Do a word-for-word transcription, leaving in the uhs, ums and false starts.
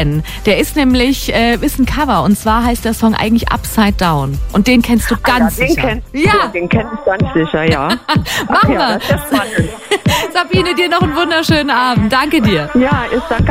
Der ist nämlich, äh, ist ein Cover und zwar heißt der Song eigentlich Upside Down. Und den kennst du ganz ah, ja, den sicher. Kenn, ja. ja, den kenn ich ganz sicher, ja. Machen ja, wir. das ist spannend. Sabine, dir noch einen wunderschönen Abend. Danke dir. Ja, ich danke